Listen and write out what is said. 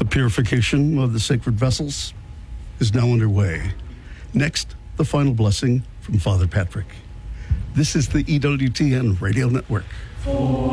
purification of the sacred vessels is now underway. Next, the final blessing from Father Patrick. This is the EWTN Radio Network.